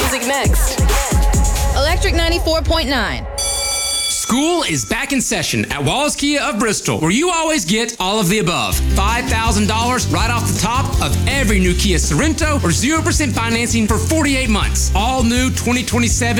music next. Electric 94.9. School is back in session at Wallace Kia of Bristol, where you always get all of the above. $5,000 right off the top of every new Kia Sorento or 0% financing for 48 months. All new 2027